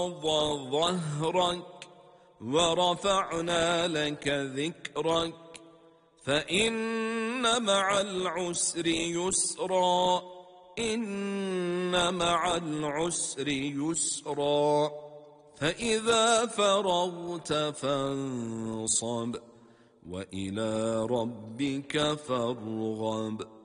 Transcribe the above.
ظهرك ورفعنا لك ذكرك فإن مع العسر يسرا إن مع العسر يسرا فإذا فرغت فانصب وإلى ربك فارغب.